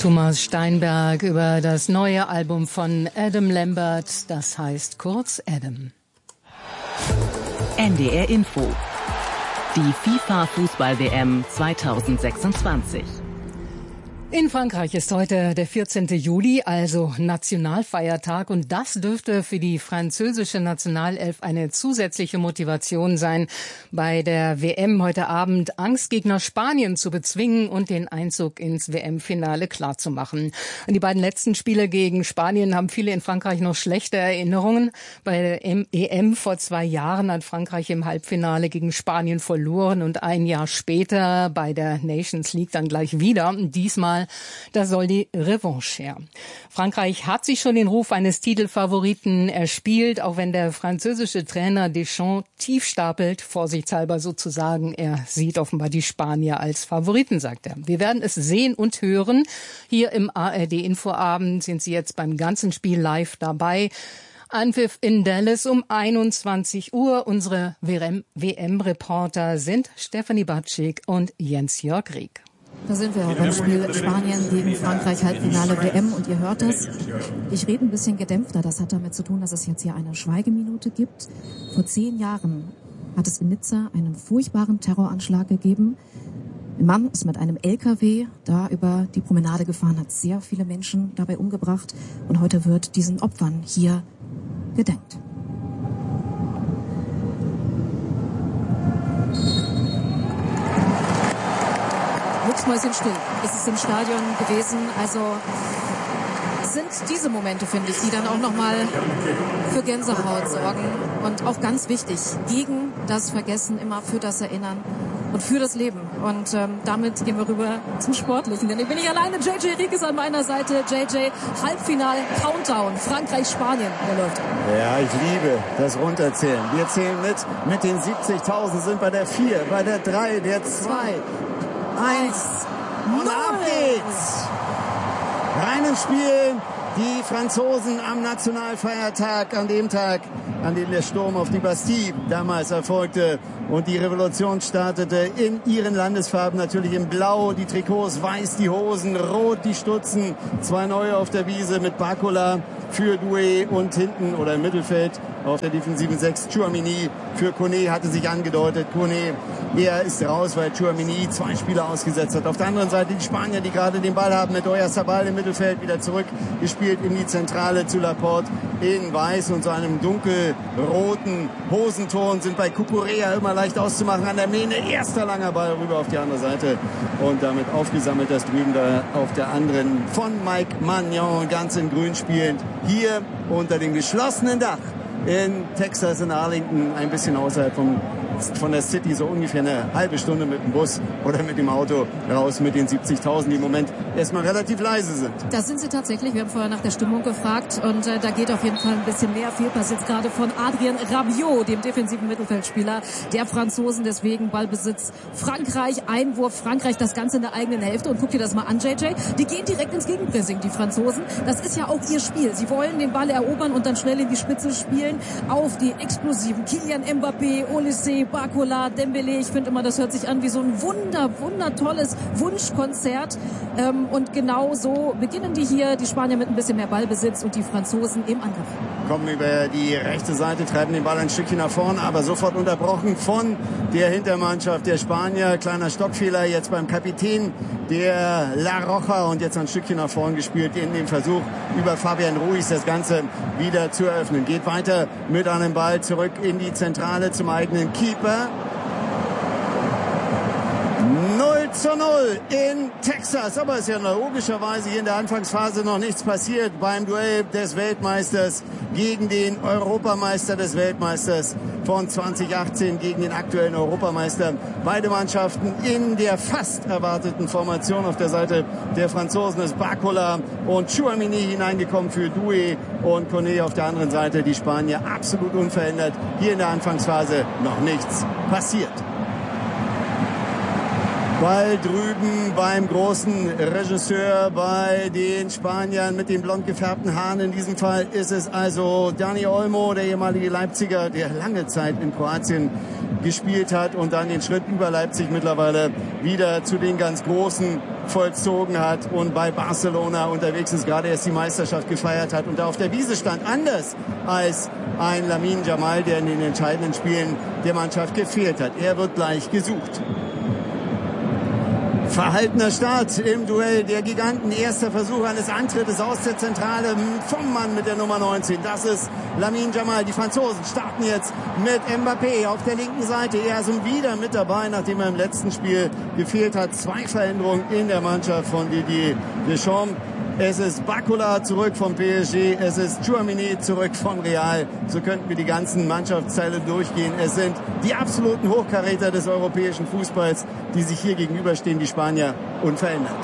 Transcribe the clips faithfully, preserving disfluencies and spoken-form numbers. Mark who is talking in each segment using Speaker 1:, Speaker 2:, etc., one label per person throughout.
Speaker 1: Thomas Steinberg über das neue Album von Adam Lambert, das heißt kurz Adam.
Speaker 2: N D R Info. Die FIFA-Fußball-W M zweitausendsechsundzwanzig.
Speaker 1: In Frankreich ist heute der vierzehnte Juli, also Nationalfeiertag, und das dürfte für die französische Nationalelf eine zusätzliche Motivation sein, bei der W M heute Abend Angstgegner Spanien zu bezwingen und den Einzug ins W M-Finale klarzumachen. An die beiden letzten Spiele gegen Spanien haben viele in Frankreich noch schlechte Erinnerungen. Bei der E M vor zwei Jahren hat Frankreich im Halbfinale gegen Spanien verloren und ein Jahr später bei der Nations League dann gleich wieder. Diesmal da soll die Revanche her. Frankreich hat sich schon den Ruf eines Titelfavoriten erspielt, auch wenn der französische Trainer Deschamps tief stapelt, vorsichtshalber sozusagen. Er sieht offenbar die Spanier als Favoriten, sagt er. Wir werden es sehen und hören. Hier im A R D-Infoabend sind Sie jetzt beim ganzen Spiel live dabei. Anpfiff in Dallas um einundzwanzig Uhr. Unsere W M-Reporter sind Stefanie Batschik und Jens-Jörg Rieck.
Speaker 3: Da sind wir beim Spiel Spanien gegen Frankreich, Halbfinale W M, und ihr hört es. Ich rede ein bisschen gedämpfter. Das hat damit zu tun, dass es jetzt hier eine Schweigeminute gibt. Vor zehn Jahren hat es in Nizza einen furchtbaren Terroranschlag gegeben. Ein Mann ist mit einem L K W da über die Promenade gefahren, hat sehr viele Menschen dabei umgebracht. Und heute wird diesen Opfern hier gedenkt. Mucksmäuschenstill ist es im Stadion gewesen. Also sind diese Momente, finde ich, die dann auch nochmal für Gänsehaut sorgen. Und auch ganz wichtig, gegen das Vergessen, immer für das Erinnern und für das Leben. Und ähm, damit gehen wir rüber zum Sportlichen. Denn ich bin nicht alleine. J J Rieck ist an meiner Seite. J J, Halbfinal-Countdown. Frankreich-Spanien. Der läuft.
Speaker 4: Ja, ich liebe das Runterzählen. Wir zählen mit. Mit den siebzigtausend sind bei der vier, bei der drei, der zwei. Eins. Und ab geht's. Rein ins Spiel. Die Franzosen am Nationalfeiertag, an dem Tag, an dem der Sturm auf die Bastille damals erfolgte und die Revolution startete, in ihren Landesfarben, natürlich in Blau, die Trikots, weiß die Hosen, rot die Stutzen, zwei neue auf der Wiese mit Barcola für Doué und hinten oder im Mittelfeld auf der defensiven sechs Tchouaméni für Koné, hatte sich angedeutet. Koné, er ist raus, weil Tchouaméni zwei Spieler ausgesetzt hat. Auf der anderen Seite die Spanier, die gerade den Ball haben, mit Oyarzabal im Mittelfeld wieder zurück, gespielt in die Zentrale zu Laporte in weiß und so einem dunkelroten Hosenton, sind bei Cucurella immer leicht auszumachen an der Mähne. Erster langer Ball rüber auf die andere Seite und damit aufgesammelt das drüben da auf der anderen von Mike Maignan, ganz in grün spielend, hier unter dem geschlossenen Dach in Texas, in Arlington, ein bisschen außerhalb vom, von der City, so ungefähr eine halbe Stunde mit dem Bus oder mit dem Auto raus mit den siebzigtausend, die im Moment erstmal relativ leise sind.
Speaker 3: Das sind sie tatsächlich. Wir haben vorher nach der Stimmung gefragt und äh, da geht auf jeden Fall ein bisschen mehr. Viel passiert gerade von Adrien Rabiot, dem defensiven Mittelfeldspieler der Franzosen. Deswegen Ballbesitz Frankreich, Einwurf Frankreich, das Ganze in der eigenen Hälfte. Und guck dir das mal an, J J. Die gehen direkt ins Gegenpressing, die Franzosen. Das ist ja auch ihr Spiel. Sie wollen den Ball erobern und dann schnell in die Spitze spielen. Auf die explosiven Kylian Mbappé, Olysée, Barcola, Dembélé. Ich finde immer, das hört sich an wie so ein wunder, wundertolles Wunschkonzert. Ähm, und genau so beginnen die hier, die Spanier mit ein bisschen mehr Ballbesitz und die Franzosen im Angriff.
Speaker 4: Kommen über die rechte Seite, treiben den Ball ein Stückchen nach vorne, aber sofort unterbrochen von der Hintermannschaft der Spanier. Kleiner Stockfehler jetzt beim Kapitän der La Roja und jetzt ein Stückchen nach vorne gespielt in dem Versuch über Fabian Ruiz das Ganze wieder zu eröffnen. Geht weiter mit einem Ball zurück in die Zentrale zum eigenen Keeper. null zu null in Texas, aber es ist ja logischerweise hier in der Anfangsphase noch nichts passiert beim Duell des Weltmeisters gegen den Europameister des Weltmeisters von zwanzig achtzehn, gegen den aktuellen Europameister. Beide Mannschaften in der fast erwarteten Formation. Auf der Seite der Franzosen ist Barcola und Tchouaméni hineingekommen für Doué und Koné auf der anderen Seite. Die Spanier absolut unverändert. Hier in der Anfangsphase noch nichts passiert. Ball drüben beim großen Regisseur, bei den Spaniern mit den blond gefärbten Haaren. In diesem Fall ist es also Dani Olmo, der ehemalige Leipziger, der lange Zeit in Kroatien gespielt hat und dann den Schritt über Leipzig mittlerweile wieder zu den ganz Großen vollzogen hat und bei Barcelona unterwegs ist, gerade erst die Meisterschaft gefeiert hat und da auf der Wiese stand, anders als ein Lamine Yamal, der in den entscheidenden Spielen der Mannschaft gefehlt hat. Er wird gleich gesucht. Verhaltener Start im Duell der Giganten. Erster Versuch eines Antrittes aus der Zentrale vom Mann mit der Nummer neunzehn. Das ist Lamine Yamal. Die Franzosen starten jetzt mit Mbappé auf der linken Seite. Er ist wieder mit dabei, nachdem er im letzten Spiel gefehlt hat. Zwei Veränderungen in der Mannschaft von Didier Deschamps. Es ist Barcola zurück vom P S G, es ist Tchouaméni zurück von Real. So könnten wir die ganzen Mannschaftsteile durchgehen. Es sind die absoluten Hochkaräter des europäischen Fußballs, die sich hier gegenüberstehen, die Spanier, unverändert.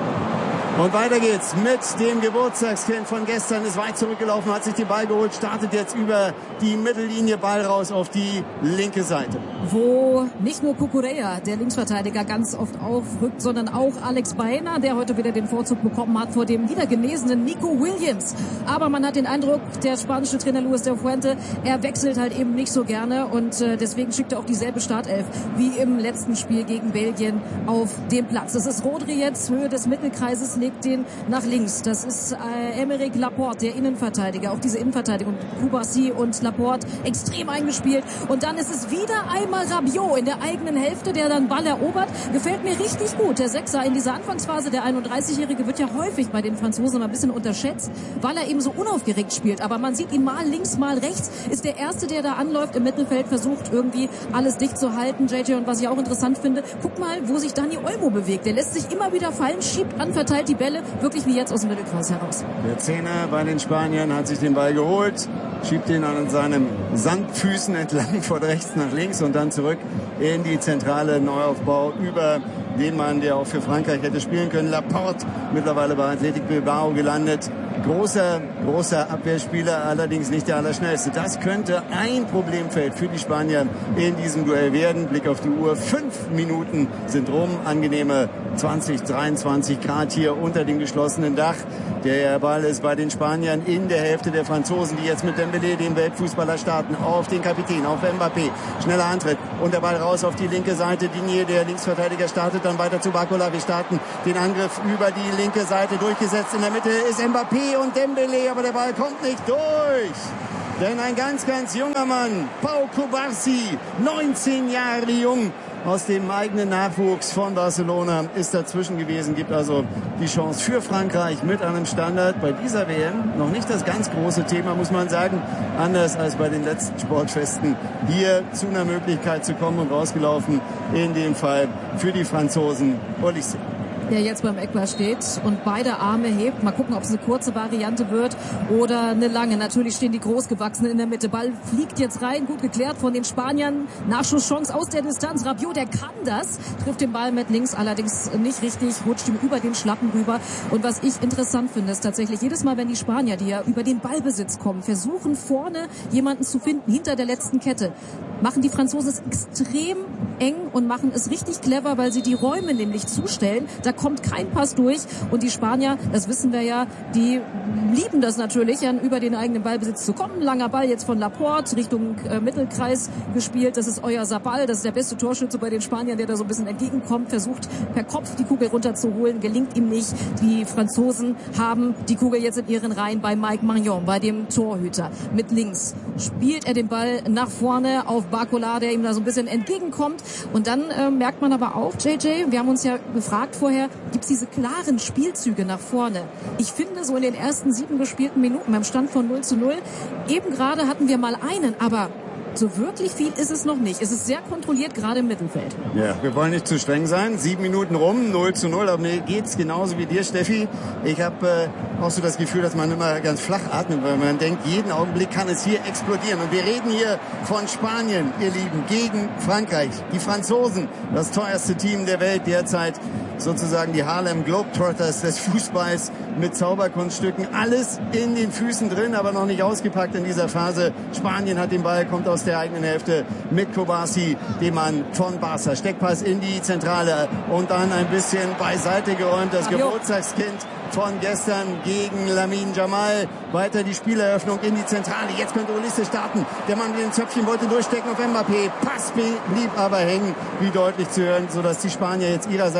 Speaker 4: Und weiter geht's mit dem Geburtstagskind von gestern, ist weit zurückgelaufen, hat sich den Ball geholt, startet jetzt über die Mittellinie, Ball raus auf die linke Seite.
Speaker 3: Wo nicht nur Cucurella, der Linksverteidiger, ganz oft aufrückt, sondern auch Alex Baena, der heute wieder den Vorzug bekommen hat vor dem wiedergenesenen Nico Williams. Aber man hat den Eindruck, der spanische Trainer Luis de Fuente, er wechselt halt eben nicht so gerne und äh, deswegen schickt er auch dieselbe Startelf wie im letzten Spiel gegen Belgien auf den Platz. Das ist Rodri jetzt, Höhe des Mittelkreises, den nach links. Das ist äh, Aymeric Laporte, der Innenverteidiger. Auch diese Innenverteidigung, Koulibaly und Laporte, extrem eingespielt. Und dann ist es wieder einmal Rabiot in der eigenen Hälfte, der dann Ball erobert. Gefällt mir richtig gut. Der Sechser in dieser Anfangsphase, der einunddreißigjährige, wird ja häufig bei den Franzosen ein bisschen unterschätzt, weil er eben so unaufgeregt spielt. Aber man sieht ihn mal links, mal rechts. Ist der Erste, der da anläuft im Mittelfeld, versucht irgendwie alles dicht zu halten. J J, und was ich auch interessant finde, guck mal, wo sich Dani Olmo bewegt. Der lässt sich immer wieder fallen, schiebt an, verteilt die Bälle wirklich wie jetzt aus dem Mittelkreis heraus.
Speaker 4: Der Zehner bei den Spaniern hat sich den Ball geholt, schiebt ihn an seinem Sandfüßen entlang von rechts nach links und dann zurück in die zentrale Neuaufbau über den Mann, der auch für Frankreich hätte spielen können. Laporte, mittlerweile bei Athletic Bilbao gelandet. Großer, großer Abwehrspieler, allerdings nicht der allerschnellste. Das könnte ein Problemfeld für die Spanier in diesem Duell werden. Blick auf die Uhr. Fünf Minuten sind rum. Angenehme zwanzig, dreiundzwanzig Grad hier unter dem geschlossenen Dach. Der Ball ist bei den Spaniern in der Hälfte der Franzosen, die jetzt mit Dembélé, dem Weltfußballer, starten. Auf den Kapitän, auf Mbappé. Schneller Antritt und der Ball raus auf die linke Seite. Digne, der Linksverteidiger, startet dann weiter zu Barcola. Wir starten den Angriff über die linke Seite. Durchgesetzt in der Mitte ist Mbappé und Dembélé, aber der Ball kommt nicht durch. Denn ein ganz, ganz junger Mann, Pau Cubarsí, neunzehn Jahre jung, aus dem eigenen Nachwuchs von Barcelona, ist dazwischen gewesen, gibt also die Chance für Frankreich mit einem Standard. Bei dieser W M noch nicht das ganz große Thema, muss man sagen, anders als bei den letzten Sportfesten, hier zu einer Möglichkeit zu kommen und rausgelaufen, in dem Fall für die Franzosen Olise,
Speaker 3: der jetzt beim Eckball steht und beide Arme hebt. Mal gucken, ob es eine kurze Variante wird oder eine lange. Natürlich stehen die Großgewachsenen in der Mitte. Ball fliegt jetzt rein, gut geklärt von den Spaniern. Nachschusschance aus der Distanz. Rabiot, der kann das. Trifft den Ball mit links, allerdings nicht richtig. Rutscht ihm über den Schlappen rüber. Und was ich interessant finde, ist tatsächlich jedes Mal, wenn die Spanier, die ja über den Ballbesitz kommen, versuchen vorne jemanden zu finden, hinter der letzten Kette, machen die Franzosen es extrem eng und machen es richtig clever, weil sie die Räume nämlich zustellen. Da kommt kein Pass durch und die Spanier, das wissen wir ja, die lieben das natürlich, an über den eigenen Ballbesitz zu kommen. Langer Ball jetzt von Laporte Richtung äh, Mittelkreis gespielt. Das ist Oyarzabal, das ist der beste Torschütze bei den Spaniern, der da so ein bisschen entgegenkommt, versucht per Kopf die Kugel runterzuholen, gelingt ihm nicht. Die Franzosen haben die Kugel jetzt in ihren Reihen bei Mike Maignan, bei dem Torhüter. Mit links spielt er den Ball nach vorne auf Barcola, der ihm da so ein bisschen entgegenkommt. Und dann äh, merkt man aber auch, J J, wir haben uns ja gefragt vorher, gibt es diese klaren Spielzüge nach vorne? Ich finde, so in den ersten sieben gespielten Minuten beim Stand von null zu null, eben gerade hatten wir mal einen, aber so wirklich viel ist es noch nicht. Es ist sehr kontrolliert, gerade im Mittelfeld.
Speaker 4: Ja, wir wollen nicht zu streng sein. Sieben Minuten rum, null zu null. Aber mir geht's genauso wie dir, Steffi. Ich habe äh, auch so das Gefühl, dass man immer ganz flach atmet, weil man denkt, jeden Augenblick kann es hier explodieren. Und wir reden hier von Spanien, ihr Lieben, gegen Frankreich. Die Franzosen, das teuerste Team der Welt derzeit. Sozusagen die Harlem Globetrotters des Fußballs mit Zauberkunststücken. Alles in den Füßen drin, aber noch nicht ausgepackt in dieser Phase. Spanien hat den Ball, kommt aus der eigenen Hälfte mit Cubarsí, dem Mann von Barca. Steckpass in die Zentrale und dann ein bisschen beiseite geräumt. Das Geburtstagskind von gestern gegen Lamine Yamal. Weiter die Spieleröffnung in die Zentrale. Jetzt könnte Olise starten. Der Mann mit dem Zöpfchen wollte durchstecken auf Mbappé. Pass blieb aber hängen, wie deutlich zu hören, sodass die Spanier jetzt ihrerseits eröffnen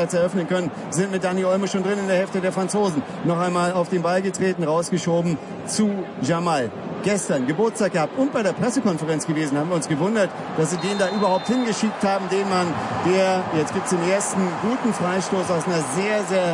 Speaker 4: können, sind mit Dani Olmo schon drin in der Hälfte der Franzosen. Noch einmal auf den Ball getreten, rausgeschoben zu Jamal. Gestern Geburtstag gehabt und bei der Pressekonferenz gewesen, haben wir uns gewundert, dass sie den da überhaupt hingeschickt haben, den Mann, der, jetzt gibt's den ersten guten Freistoß aus einer sehr, sehr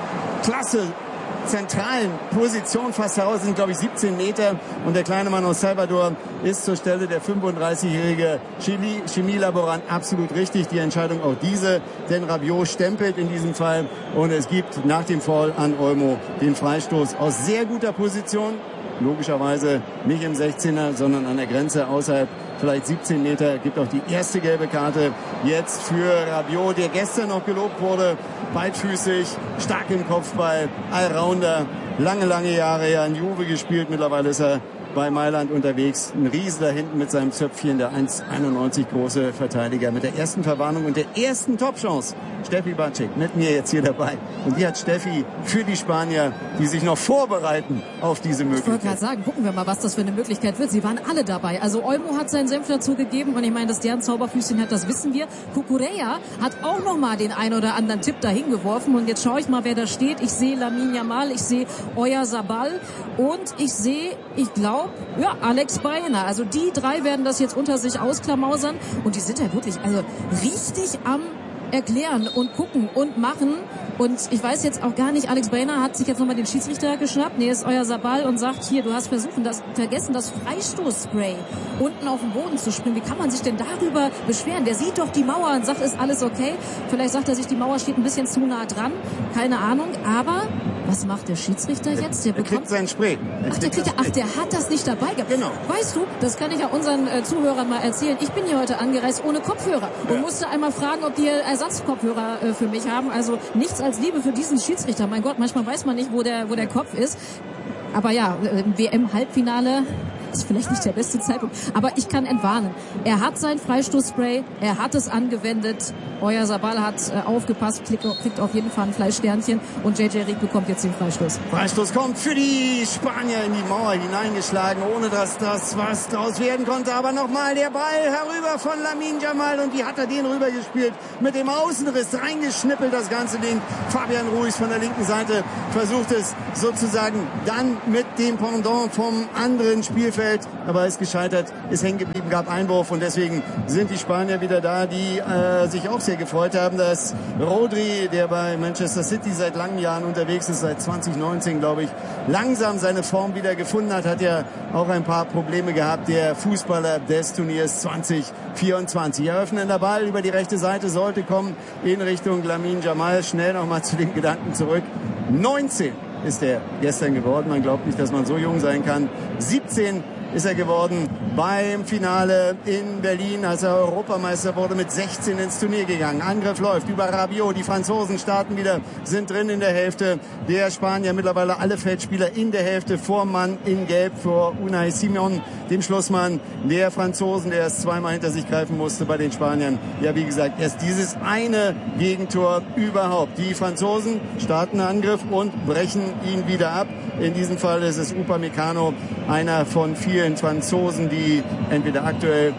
Speaker 4: klasse zentralen Position fast heraus, sind glaube ich siebzehn Meter, und der kleine Mann aus Salvador ist zur Stelle der fünfunddreißigjährige Chimie Laborant absolut richtig. Die Entscheidung auch diese, denn Rabiot stempelt in diesem Fall und es gibt nach dem Foul an Olmo den Freistoß aus sehr guter Position. Logischerweise nicht im sechzehner, sondern an der Grenze außerhalb, vielleicht siebzehn Meter, gibt auch die erste gelbe Karte jetzt für Rabiot, der gestern noch gelobt wurde. Beidfüßig, stark im Kopfball, Allrounder, lange, lange Jahre ja in Juve gespielt. Mittlerweile ist er bei Mailand unterwegs. Ein Riese da hinten mit seinem Zöpfchen, der eins Komma einundneunzig große Verteidiger mit der ersten Verwarnung und der ersten Topchance. Steffi Bacek mit mir jetzt hier dabei. Und die hat Steffi für die Spanier, die sich noch vorbereiten auf diese Möglichkeit.
Speaker 3: Ich wollte gerade sagen, gucken wir mal, was das für eine Möglichkeit wird. Sie waren alle dabei. Also Olmo hat seinen Senf dazu gegeben und ich meine, dass der ein Zauberfüßchen hat, das wissen wir. Cucurella hat auch noch mal den ein oder anderen Tipp dahin geworfen und jetzt schaue ich mal, wer da steht. Ich sehe Lamine Yamal, ich sehe Oyarzabal und ich sehe, ich glaube, ja, Alex Baena. Also die drei werden das jetzt unter sich ausklamausern und die sind ja wirklich also richtig am erklären und gucken und machen. Und ich weiß jetzt auch gar nicht, Alex Baena hat sich jetzt nochmal den Schiedsrichter geschnappt. Nee, ist Oyarzabal und sagt, hier, du hast versuchen, das, vergessen, das Freistoßspray unten auf den Boden zu springen. Wie kann man sich denn darüber beschweren? Der sieht doch die Mauer und sagt, ist alles okay. Vielleicht sagt er sich, die Mauer steht ein bisschen zu nah dran. Keine Ahnung. Aber was macht der Schiedsrichter jetzt? Der
Speaker 4: bekommt, er kriegt seinen Spray.
Speaker 3: Ach der, kriegt, ach, der hat das nicht dabei gehabt.
Speaker 4: Genau.
Speaker 3: Weißt du, das kann ich ja unseren äh, Zuhörern mal erzählen. Ich bin hier heute angereist ohne Kopfhörer und
Speaker 4: ja.
Speaker 3: musste einmal fragen, ob die Ersatzkopfhörer äh, für mich haben. Also nichts als Liebe für diesen Schiedsrichter. Mein Gott, manchmal weiß man nicht, wo der, wo der Kopf ist. Aber ja, im W M-Halbfinale ist vielleicht nicht der beste Zeitpunkt. Aber ich kann entwarnen. Er hat sein Freistoßspray, er hat es angewendet. Oyarzabal hat äh, aufgepasst, kriegt, kriegt auf jeden Fall ein Fleischsternchen und J J Reed bekommt jetzt den Freistoß.
Speaker 4: Freistoß kommt für die Spanier in die Mauer hineingeschlagen, ohne dass das was draus werden konnte. Aber nochmal der Ball herüber von Lamine Yamal und wie hat er den rübergespielt? Mit dem Außenriss reingeschnippelt das ganze Ding. Fabian Ruiz von der linken Seite versucht es sozusagen dann mit dem Pendant vom anderen Spielfeld, aber ist gescheitert, ist hängen geblieben, gab Einwurf und deswegen sind die Spanier wieder da, die äh, sich auch sehr gefreut haben, dass Rodri, der bei Manchester City seit langen Jahren unterwegs ist, seit zwanzig neunzehn, glaube ich, langsam seine Form wieder gefunden hat, hat ja auch ein paar Probleme gehabt, der Fußballer des Turniers zwanzig vierundzwanzig. Eröffnender Ball über die rechte Seite sollte kommen in Richtung Lamine Yamal. Schnell nochmal zu den Gedanken zurück. neunzehn ist er gestern geworden. Man glaubt nicht, dass man so jung sein kann. siebzehn ist er geworden beim Finale in Berlin, als er Europameister wurde, mit sechzehn ins Turnier gegangen. Angriff läuft über Rabiot. Die Franzosen starten wieder, sind drin in der Hälfte. Der Spanier mittlerweile alle Feldspieler in der Hälfte. Vormann in Gelb vor Unai Simon, dem Schlussmann der Franzosen, der es zweimal hinter sich greifen musste bei den Spaniern. Ja, wie gesagt, erst dieses eine Gegentor überhaupt. Die Franzosen starten Angriff und brechen ihn wieder ab. In diesem Fall ist es Upamecano, einer von vielen Franzosen, die entweder aktuell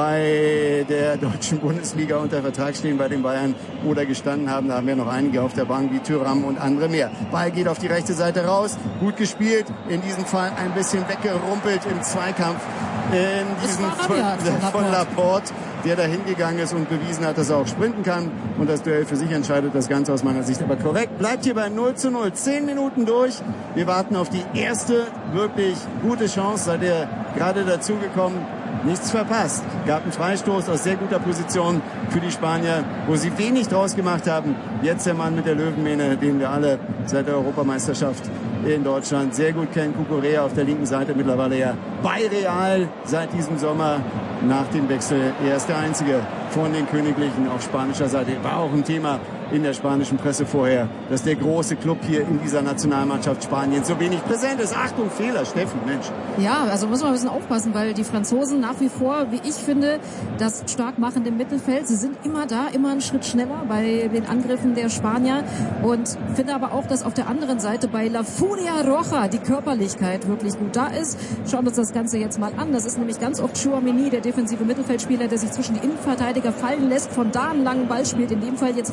Speaker 4: bei der deutschen Bundesliga unter Vertrag stehen bei den Bayern oder gestanden haben. Da haben wir noch einige auf der Bank wie Thuram und andere mehr. Ball geht auf die rechte Seite raus. Gut gespielt. In diesem Fall ein bisschen weggerumpelt im Zweikampf. In diesem von, von Laporte, der da hingegangen ist und bewiesen hat, dass er auch sprinten kann. Und das Duell für sich entscheidet das Ganze aus meiner Sicht. Aber korrekt, bleibt hier beim null zu null. Zehn Minuten durch. Wir warten auf die erste wirklich gute Chance. Seid ihr gerade dazugekommen? Nichts verpasst. Gab einen Freistoß aus sehr guter Position für die Spanier, wo sie wenig draus gemacht haben. Jetzt der Mann mit der Löwenmähne, den wir alle seit der Europameisterschaft in Deutschland sehr gut kennen. Cucurella auf der linken Seite, mittlerweile ja bei Real seit diesem Sommer. Nach dem Wechsel er ist der einzige von den Königlichen auf spanischer Seite. War auch ein Thema in der spanischen Presse vorher, dass der große Club hier in dieser Nationalmannschaft Spaniens so wenig präsent ist. Achtung, Fehler, Steffen, Mensch.
Speaker 3: Ja, also muss man ein bisschen aufpassen, weil die Franzosen nach wie vor, wie ich finde, das stark machen im Mittelfeld. Sie sind immer da, immer einen Schritt schneller bei den Angriffen der Spanier und finde aber auch, dass auf der anderen Seite bei La Furia Roja die Körperlichkeit wirklich gut da ist. Schauen wir uns das Ganze jetzt mal an. Das ist nämlich ganz oft Tchouaméni, der defensive Mittelfeldspieler, der sich zwischen die Innenverteidiger fallen lässt, von da einen langen Ball spielt, in dem Fall jetzt raus auf die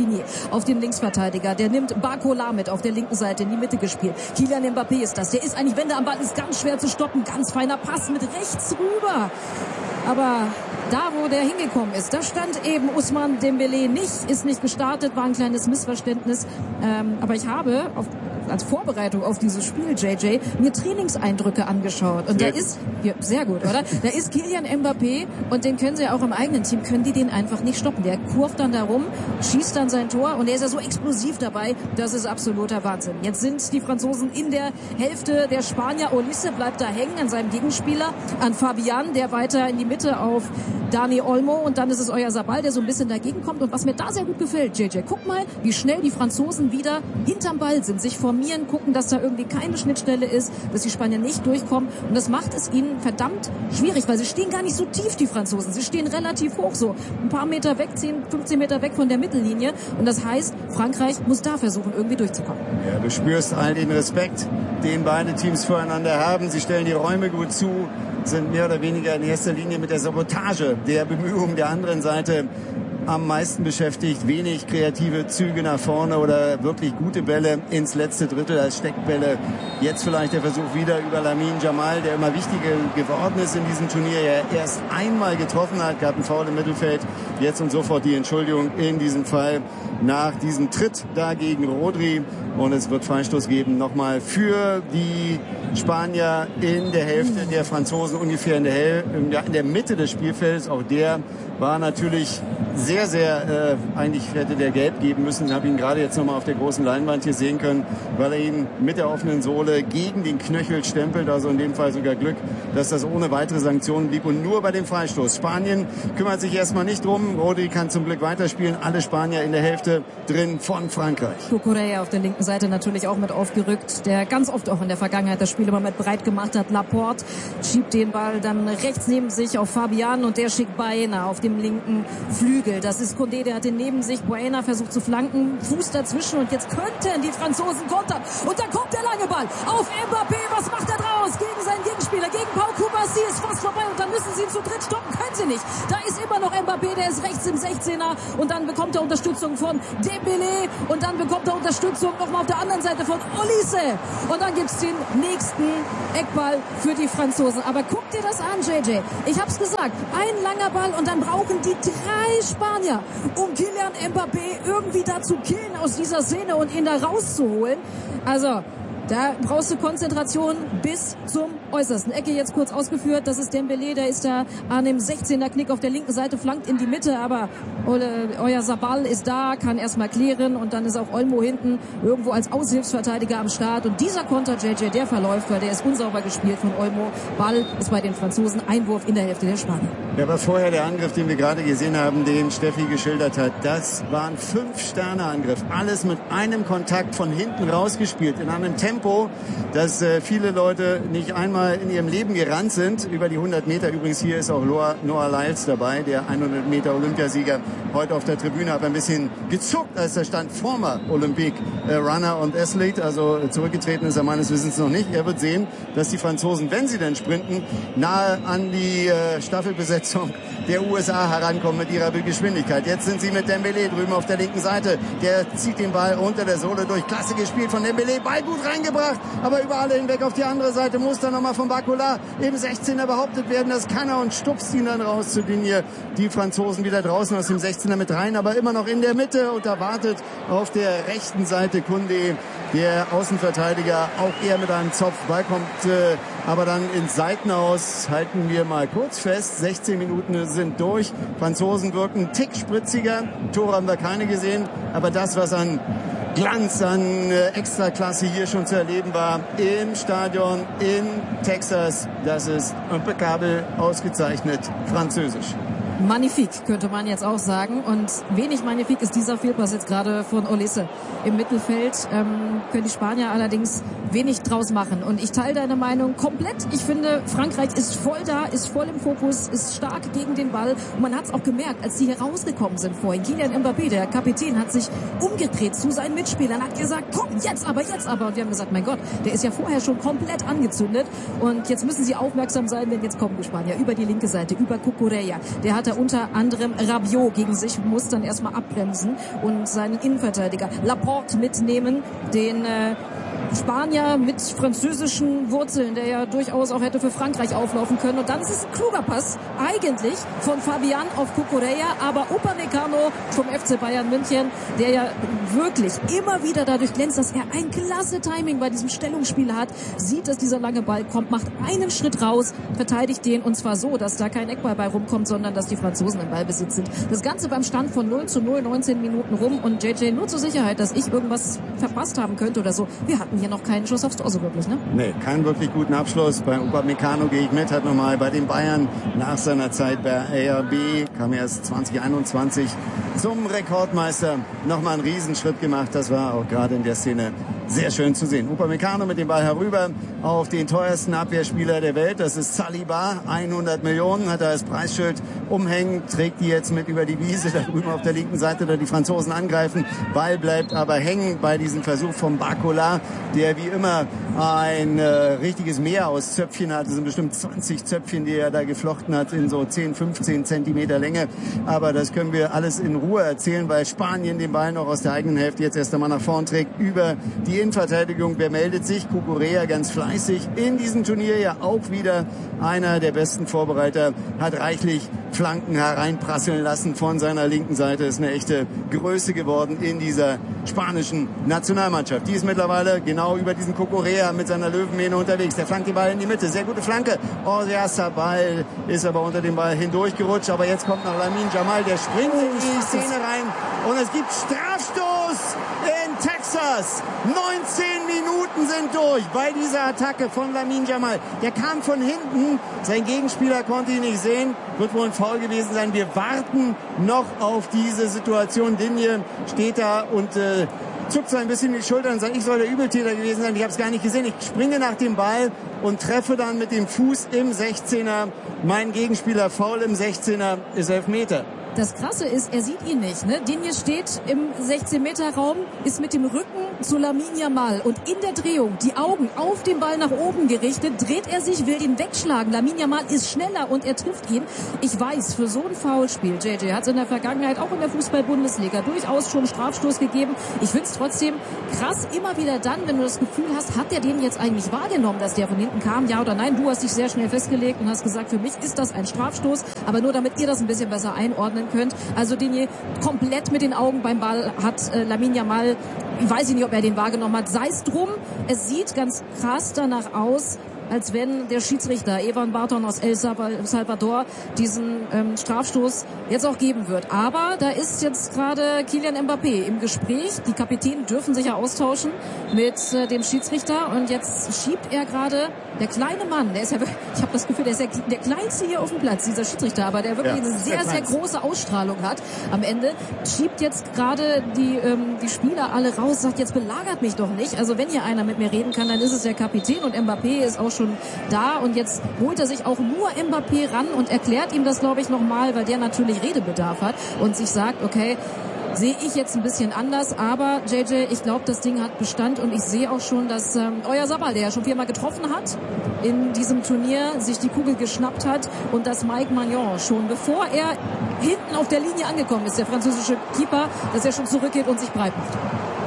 Speaker 3: Insigne auf den Linksverteidiger. Der nimmt Barcola mit auf der linken Seite in die Mitte gespielt. Kylian Mbappé ist das. Der ist eigentlich, wenn der am Ball ist, ganz schwer zu stoppen. Ganz feiner Pass mit rechts rüber. Aber da, wo der hingekommen ist, da stand eben Ousmane Dembélé nicht, ist nicht gestartet, war ein kleines Missverständnis. Ähm, aber ich habe auf, als Vorbereitung auf dieses Spiel, J J, mir Trainingseindrücke angeschaut. Und da ist, ja, sehr gut, oder? Da ist Kylian Mbappé und den können sie ja auch im eigenen Team, können die den einfach nicht stoppen. Der kurvt dann da rum, schießt dann sein Tor und der ist ja so explosiv dabei, das ist absoluter Wahnsinn. Jetzt sind die Franzosen in der Hälfte der Spanier. Olise bleibt da hängen an seinem Gegenspieler, an Fabian, der weiter in die Mitte auf Dani Olmo und dann ist es Oyarzabal, der so ein bisschen dagegen kommt. Und was mir da sehr gut gefällt, J J, guck mal, wie schnell die Franzosen wieder hinterm Ball sind, sich formieren, gucken, dass da irgendwie keine Schnittstelle ist, dass die Spanier nicht durchkommen. Und das macht es ihnen verdammt schwierig, weil sie stehen gar nicht so tief, die Franzosen. Sie stehen relativ hoch, so ein paar Meter weg, zehn, fünfzehn Meter weg von der Mittellinie. Und das heißt, Frankreich muss da versuchen, irgendwie durchzukommen.
Speaker 4: Ja, du spürst all den Respekt, den beide Teams voreinander haben. Sie stellen die Räume gut zu, sind mehr oder weniger in erster Linie mit der Sabotage der Bemühungen der anderen Seite am meisten beschäftigt. Wenig kreative Züge nach vorne oder wirklich gute Bälle ins letzte Drittel als Steckbälle. Jetzt vielleicht der Versuch wieder über Lamine Yamal, der immer wichtiger geworden ist in diesem Turnier. Er erst einmal getroffen hat, gab einen Foul im Mittelfeld. Jetzt und sofort die Entschuldigung in diesem Fall nach diesem Tritt da gegen Rodri. Und es wird Freistoß geben nochmal für die Spanier in der Hälfte der Franzosen, ungefähr in der, Häl in der Mitte des Spielfelds. Auch der war natürlich sehr, sehr, äh, eigentlich hätte der gelb geben müssen. Ich habe ihn gerade jetzt nochmal auf der großen Leinwand hier sehen können, weil er ihn mit der offenen Sohle gegen den Knöchel stempelt. Also in dem Fall sogar Glück, dass das ohne weitere Sanktionen blieb und nur bei dem Freistoß. Spanien kümmert sich erstmal nicht drum. Rodri kann zum Glück weiterspielen. Alle Spanier in der Hälfte drin von Frankreich.
Speaker 3: Cucurella auf der linken Seite natürlich auch mit aufgerückt, der ganz oft auch in der Vergangenheit das Spiel immer mit breit gemacht hat. Laporte schiebt den Ball dann rechts neben sich auf Fabian und der schickt Baena auf dem linken Flügel. Das ist Condé, der hat den neben sich. Baena versucht zu flanken, Fuß dazwischen und jetzt könnten die Franzosen kontern. Und dann kommt der lange Ball auf Mbappé. Was macht er draus? Gegen seinen Gegenspieler, gegen Pau Kubasi ist fast vorbei und dann müssen sie ihn zu dritt stoppen. Können sie nicht. Da ist immer noch Mbappé, der ist rechts im sechzehner und dann bekommt er Unterstützung von Dembélé und dann bekommt er Unterstützung nochmal auf der anderen Seite von Olise. Und dann gibt's den nächsten Eckball für die Franzosen. Aber guck dir das an, J J. Ich hab's gesagt, ein langer Ball und dann brauchen die drei Spanier, um Kylian Mbappé irgendwie da zu killen aus dieser Szene und ihn da rauszuholen. Also, da brauchst du Konzentration bis zum Äußersten. Ecke jetzt kurz ausgeführt, das ist Dembélé, der ist da an dem sechzehner Knick auf der linken Seite, flankt in die Mitte, aber Oyarzabal ist da, kann erstmal klären und dann ist auch Olmo hinten irgendwo als Aushilfsverteidiger am Start und dieser Konter, J J, der verläuft, weil der ist unsauber gespielt von Olmo. Ball ist bei den Franzosen, Einwurf in der Hälfte der Spanier.
Speaker 4: Ja, aber vorher der Angriff, den wir gerade gesehen haben, den Steffi geschildert hat, das war ein Fünf-Sterne-Angriff. Alles mit einem Kontakt von hinten rausgespielt, in einem Tempo, dass äh, viele Leute nicht einmal in ihrem Leben gerannt sind. Über die hundert Meter, übrigens hier ist auch Noah, Noah Lyles dabei, der hundert Meter Olympiasieger, heute auf der Tribüne, hat ein bisschen gezuckt, als da stand former Olympic äh, Runner und Athlete, also zurückgetreten ist er meines Wissens noch nicht. Er wird sehen, dass die Franzosen, wenn sie denn sprinten, nahe an die äh, Staffelbesetzung der U S A herankommen mit ihrer Geschwindigkeit. Jetzt sind sie mit Dembélé drüben auf der linken Seite. Der zieht den Ball unter der Sohle durch. Klasse gespielt von Dembélé. Ball gut reingebracht, aber über alle hinweg auf die andere Seite. Muss dann nochmal von Barcola im sechzehner behauptet werden. Das kann er und stupst ihn dann raus zur Linie. Die Franzosen wieder draußen aus dem sechzehner mit rein, aber immer noch in der Mitte und da wartet auf der rechten Seite Koundé, der Außenverteidiger, auch er mit einem Zopf. Ball kommt äh, aber dann ins Seitenaus. Halten wir mal kurz fest. sechzehn Minuten sind durch. Franzosen wirken einen Tick spritziger. Tore haben wir keine gesehen. Aber das, was an Glanz, an äh, Extraklasse hier schon zu erleben war im Stadion in Texas, das ist impeccable, ausgezeichnet französisch.
Speaker 3: Magnifique, könnte man jetzt auch sagen. Und wenig magnifique ist dieser Fehlpass jetzt gerade von Olise im Mittelfeld. Ähm, können die Spanier allerdings wenig draus machen. Und ich teile deine Meinung komplett. Ich finde, Frankreich ist voll da, ist voll im Fokus, ist stark gegen den Ball. Und man hat es auch gemerkt, als sie hier rausgekommen sind vorhin. Kylian Mbappé, der Kapitän, hat sich umgedreht zu seinen Mitspielern, hat gesagt, komm, jetzt aber, jetzt aber. Und wir haben gesagt, mein Gott, der ist ja vorher schon komplett angezündet. Und jetzt müssen sie aufmerksam sein, denn jetzt kommen die Spanier über die linke Seite, über Cucurella. Der hat hat er unter anderem Rabiot gegen sich, muss dann erstmal abbremsen und seinen Innenverteidiger Laporte mitnehmen, den äh, Spanier mit französischen Wurzeln, der ja durchaus auch hätte für Frankreich auflaufen können. Und dann ist es ein kluger Pass, eigentlich, von Fabian auf Cucurella, aber Upamecano vom F C Bayern München, der ja wirklich immer wieder dadurch glänzt, dass er ein klasse Timing bei diesem Stellungsspiel hat, sieht, dass dieser lange Ball kommt, macht einen Schritt raus, verteidigt den, und zwar so, dass da kein Eckball bei rumkommt, sondern dass die Franzosen im Ballbesitz sind. Das Ganze beim Stand von null zu null, neunzehn Minuten rum, und J J, nur zur Sicherheit, dass ich irgendwas verpasst haben könnte oder so, wir hatten hier noch keinen Schuss aufs Tor, so wirklich, ne?
Speaker 4: Nee, keinen wirklich guten Abschluss. Bei Upamecano gehe ich mit, hat nochmal bei den Bayern nach seiner Zeit bei A R B, kam erst zwanzig einundzwanzig zum Rekordmeister, nochmal einen Riesenschritt gemacht. Das war auch gerade in der Szene sehr schön zu sehen. Upamecano mit dem Ball herüber auf den teuersten Abwehrspieler der Welt. Das ist Saliba. hundert Millionen hat er als Preisschild umhängen, trägt die jetzt mit über die Wiese da drüben auf der linken Seite, da die Franzosen angreifen. Ball bleibt aber hängen bei diesem Versuch von Barcola, der wie immer ein äh, richtiges Meer aus Zöpfchen hat. Das sind bestimmt zwanzig Zöpfchen, die er da geflochten hat in so zehn, fünfzehn Zentimeter Länge. Aber das können wir alles in Ruhe erzählen, weil Spanien den Ball noch aus der eigenen Hälfte jetzt erst einmal nach vorn trägt über die Innenverteidigung. Wer meldet sich? Cucurella ganz fleißig in diesem Turnier, ja auch wieder einer der besten Vorbereiter, hat reichlich Flanken hereinprasseln lassen von seiner linken Seite. Ist eine echte Größe geworden in dieser spanischen Nationalmannschaft. Die ist mittlerweile genau über diesen Cucurella mit seiner Löwenmähne unterwegs. Der flankt den Ball in die Mitte. Sehr gute Flanke. Oyarzábal ist aber unter dem Ball hindurchgerutscht. Aber jetzt kommt noch Lamine Yamal. Der springt in die Szene rein. Und es gibt Strafstoß in Texas. neunzehn Minuten sind durch bei dieser Attacke von Lamine Yamal. Der kam von hinten. Sein Gegenspieler konnte ihn nicht sehen. Wird wohl ein Foul gewesen sein. Wir warten noch auf diese Situation. Digne steht da und äh, zuckt so ein bisschen die Schultern und sagt, ich soll der Übeltäter gewesen sein. Ich habe es gar nicht gesehen. Ich springe nach dem Ball und treffe dann mit dem Fuß im sechzehner. Mein Gegenspieler faul im sechzehner, ist Elfmeter.
Speaker 3: Das Krasse ist, er sieht ihn nicht. Ne? Digne steht im sechzehn-Meter-Raum, ist mit dem Rücken zu Lamine Yamal. Und in der Drehung, die Augen auf den Ball nach oben gerichtet, dreht er sich, will ihn wegschlagen. Lamine Yamal ist schneller und er trifft ihn. Ich weiß, für so ein Foulspiel, J J, hat es in der Vergangenheit auch in der Fußball-Bundesliga durchaus schon Strafstoß gegeben. Ich finde es trotzdem krass, immer wieder dann, wenn du das Gefühl hast, hat der den jetzt eigentlich wahrgenommen, dass der von hinten kam, ja oder nein? Du hast dich sehr schnell festgelegt und hast gesagt, für mich ist das ein Strafstoß. Aber nur damit ihr das ein bisschen besser einordnen könnt. Also Digne komplett mit den Augen beim Ball hat äh, Lamine Yamal, ich weiß nicht, ob er den wahrgenommen hat, sei es drum, es sieht ganz krass danach aus, als wenn der Schiedsrichter Evan Barton aus El Salvador diesen ähm, Strafstoß jetzt auch geben wird. Aber da ist jetzt gerade Kylian Mbappé im Gespräch. Die Kapitäne dürfen sich ja austauschen mit äh, dem Schiedsrichter. Und jetzt schiebt er gerade, der kleine Mann, der ist ja, ich habe das Gefühl, der ist der, der kleinste hier auf dem Platz, dieser Schiedsrichter, aber der wirklich ja, eine sehr, sehr große Ausstrahlung hat am Ende, schiebt jetzt gerade die, ähm, die Spieler alle raus, sagt, jetzt belagert mich doch nicht. Also wenn hier einer mit mir reden kann, dann ist es der Kapitän, und Mbappé ist auch schon da, und jetzt holt er sich auch nur Mbappé ran und erklärt ihm das, glaube ich, nochmal, weil der natürlich Redebedarf hat und sich sagt, okay, sehe ich jetzt ein bisschen anders, aber J J, ich glaube, das Ding hat Bestand, und ich sehe auch schon, dass ähm, Oyarzábal, der ja schon viermal getroffen hat in diesem Turnier, sich die Kugel geschnappt hat, und dass Mike Maignan schon, bevor er hinten auf der Linie angekommen ist, der französische Keeper, dass er schon zurückgeht und sich breit macht.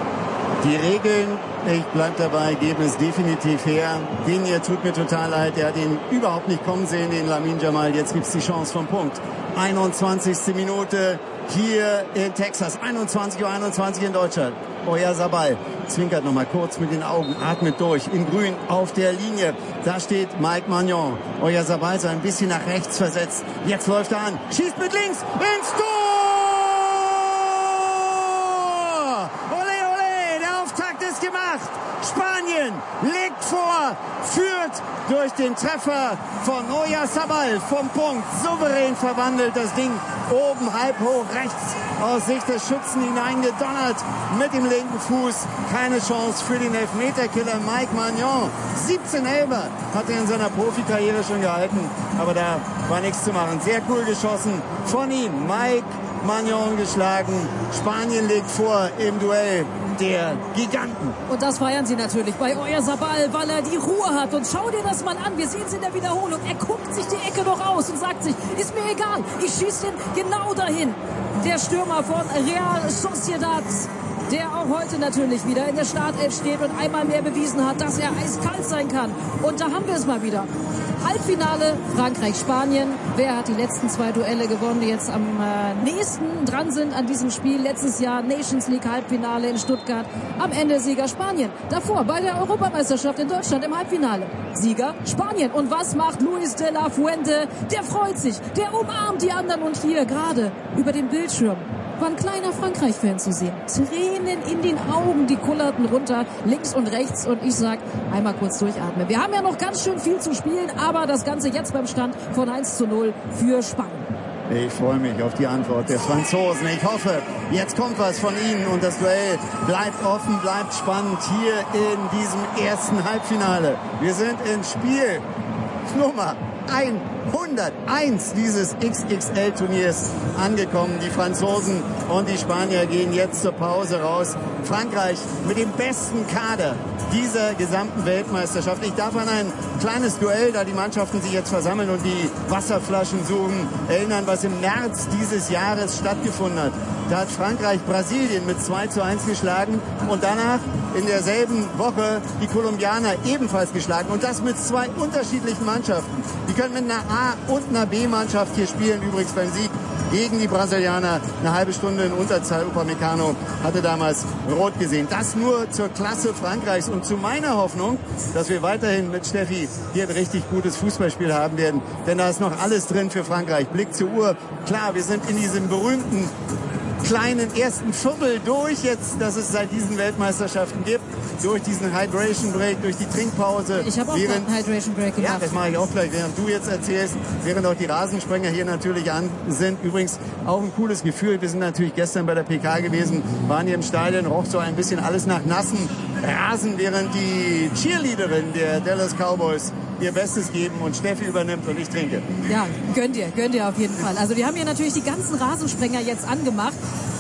Speaker 4: Die Regeln, ich bleib dabei, geben es definitiv her. Den hier tut mir total leid, der hat ihn überhaupt nicht kommen sehen, den Lamine Yamal. Jetzt gibt's die Chance vom Punkt. einundzwanzigste Minute hier in Texas, einundzwanzig Uhr einundzwanzig in Deutschland. Oyarzábal zwinkert nochmal kurz mit den Augen, atmet durch, in grün auf der Linie. Da steht Mike Maignan. Oyarzábal so ein bisschen nach rechts versetzt. Jetzt läuft er an, schießt mit links ins Tor! Gemacht. Spanien legt vor, führt durch den Treffer von Oyarzábal vom Punkt. Souverän verwandelt das Ding oben halb hoch rechts aus Sicht des Schützen hineingedonnert mit dem linken Fuß. Keine Chance für den Elfmeterkiller Mike Maignan. siebzehn Elfer hat er in seiner Profikarriere schon gehalten, aber da war nichts zu machen. Sehr cool geschossen von ihm. Mike Maignan geschlagen. Spanien legt vor im Duell der Giganten.
Speaker 3: Und das feiern sie natürlich bei Oyarzabal, weil er die Ruhe hat. Und schau dir das mal an, wir sehen es in der Wiederholung. Er guckt sich die Ecke noch aus und sagt sich, ist mir egal, ich schieße den genau dahin. Der Stürmer von Real Sociedad, der auch heute natürlich wieder in der Startelf steht und einmal mehr bewiesen hat, dass er eiskalt sein kann. Und da haben wir es mal wieder. Halbfinale Frankreich-Spanien. Wer hat die letzten zwei Duelle gewonnen, die jetzt am äh, nächsten dran sind an diesem Spiel? Letztes Jahr Nations League Halbfinale in Stuttgart. Am Ende Sieger Spanien. Davor bei der Europameisterschaft in Deutschland im Halbfinale. Sieger Spanien. Und was macht Luis de la Fuente? Der freut sich. Der umarmt die anderen. Und hier gerade über dem Bildschirm war ein kleiner Frankreich-Fan zu sehen. Tränen in den Augen, die kullerten runter, links und rechts. Und ich sag, einmal kurz durchatmen. Wir haben ja noch ganz schön viel zu spielen, aber das Ganze jetzt beim Stand von eins zu null für Spanien.
Speaker 4: Ich freue mich auf die Antwort der Franzosen. Ich hoffe, jetzt kommt was von ihnen und das Duell bleibt offen, bleibt spannend hier in diesem ersten Halbfinale. Wir sind in Spiel Nummer hunderteins dieses X X L-Turniers angekommen. Die Franzosen und die Spanier gehen jetzt zur Pause raus. Frankreich mit dem besten Kader dieser gesamten Weltmeisterschaft. Ich darf an ein kleines Duell, da die Mannschaften sich jetzt versammeln und die Wasserflaschen suchen, erinnern, was im März dieses Jahres stattgefunden hat. Da hat Frankreich Brasilien mit zwei zu eins geschlagen und danach in derselben Woche die Kolumbianer ebenfalls geschlagen. Und das mit zwei unterschiedlichen Mannschaften. Die können mit einer A- und einer B-Mannschaft hier spielen, übrigens beim Sieg gegen die Brasilianer. Eine halbe Stunde in Unterzahl. Upamecano hatte damals rot gesehen. Das nur zur Klasse Frankreichs und zu meiner Hoffnung, dass wir weiterhin mit Steffi hier ein richtig gutes Fußballspiel haben werden. Denn da ist noch alles drin für Frankreich. Blick zur Uhr. Klar, wir sind in diesem berühmten kleinen ersten Viertel durch jetzt, dass es seit diesen Weltmeisterschaften gibt. Durch diesen Hydration Break, durch die Trinkpause.
Speaker 3: Ich habe auch während, einen Hydration Break gemacht.
Speaker 4: Ja, das mache ich auch gleich, während du jetzt erzählst, während auch die Rasensprenger hier natürlich an sind. Übrigens auch ein cooles Gefühl. Wir sind natürlich gestern bei der P K gewesen, waren hier im Stadion, roch so ein bisschen alles nach nassen Rasen, während die Cheerleaderin der Dallas Cowboys ihr Bestes geben und Steffi übernimmt und ich trinke.
Speaker 3: Ja, gönnt ihr, gönnt ihr auf jeden Fall. Also wir haben hier natürlich die ganzen Rasensprenger jetzt angemacht.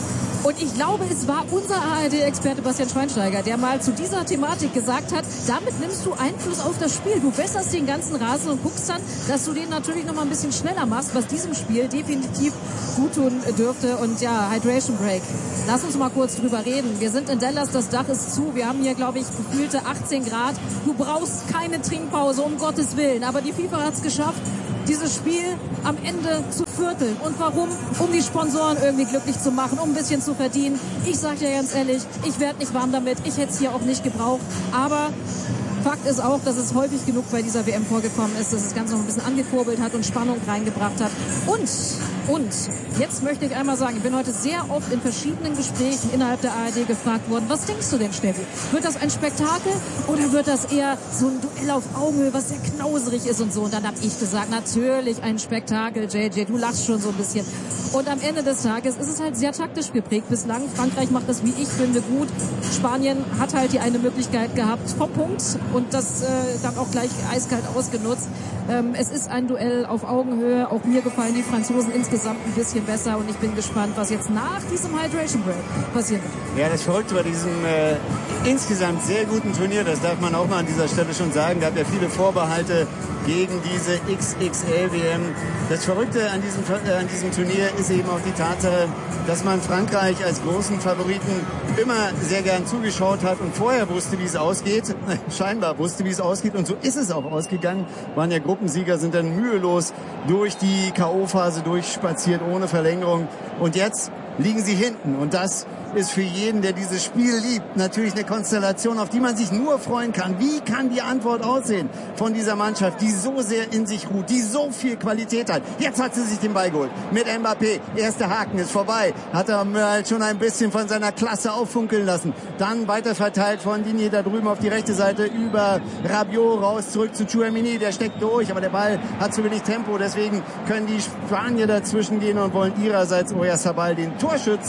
Speaker 3: Und ich glaube, es war unser A R D-Experte Bastian Schweinsteiger, der mal zu dieser Thematik gesagt hat, damit nimmst du Einfluss auf das Spiel. Du wässerst den ganzen Rasen und guckst dann, dass du den natürlich noch mal ein bisschen schneller machst, was diesem Spiel definitiv gut tun dürfte. Und ja, Hydration Break. Lass uns mal kurz drüber reden. Wir sind in Dallas, das Dach ist zu. Wir haben hier, glaube ich, gefühlte achtzehn Grad. Du brauchst keine Trinkpause, um Gottes Willen. Aber die FIFA hat es geschafft, dieses Spiel am Ende zu vierteln. Und warum? Um die Sponsoren irgendwie glücklich zu machen, um ein bisschen zu verdienen. Ich sage dir ganz ehrlich, ich werde nicht warm damit. Ich hätte es hier auch nicht gebraucht. Aber Fakt ist auch, dass es häufig genug bei dieser W M vorgekommen ist, dass das Ganze noch ein bisschen angekurbelt hat und Spannung reingebracht hat. Und, und, jetzt möchte ich einmal sagen, ich bin heute sehr oft in verschiedenen Gesprächen innerhalb der A R D gefragt worden, was denkst du denn, Steffi? Wird das ein Spektakel oder wird das eher so ein Duell auf Augenhöhe, was sehr knauserig ist und so? Und dann habe ich gesagt, natürlich ein Spektakel, J J, du lachst schon so ein bisschen. Und am Ende des Tages ist es halt sehr taktisch geprägt. Bislang, Frankreich macht das, wie ich finde, gut. Spanien hat halt die eine Möglichkeit gehabt vom Punkt und das äh, dann auch gleich eiskalt ausgenutzt. Ähm, es ist ein Duell auf Augenhöhe. Auch mir gefallen die Franzosen insgesamt ein bisschen besser und ich bin gespannt, was jetzt nach diesem Hydration Break passieren wird.
Speaker 4: Ja, das Verrückte bei diesem äh, insgesamt sehr guten Turnier, das darf man auch mal an dieser Stelle schon sagen, gab ja viele Vorbehalte gegen diese X X L W M. Das Verrückte an diesem, äh, an diesem Turnier ist eben auch die Tatsache, dass man Frankreich als großen Favoriten immer sehr gern zugeschaut hat und vorher wusste, wie es ausgeht. Scheinbar wusste, wie es ausgeht und so ist es auch ausgegangen. Waren ja Gruppensieger, sind dann mühelos durch die K O-Phase durchspaziert, ohne Verlängerung. Und jetzt liegen sie hinten und das ist für jeden, der dieses Spiel liebt, natürlich eine Konstellation, auf die man sich nur freuen kann. Wie kann die Antwort aussehen von dieser Mannschaft, die so sehr in sich ruht, die so viel Qualität hat? Jetzt hat sie sich den Ball geholt mit Mbappé. Erster Haken ist vorbei. Hat er halt schon ein bisschen von seiner Klasse auffunkeln lassen. Dann weiter verteilt von Digne da drüben auf die rechte Seite über Rabiot raus zurück zu Tchouaméni. Der steckt durch, aber der Ball hat zu wenig Tempo. Deswegen können die Spanier dazwischen gehen und wollen ihrerseits Oyarzabal, den Torschützen,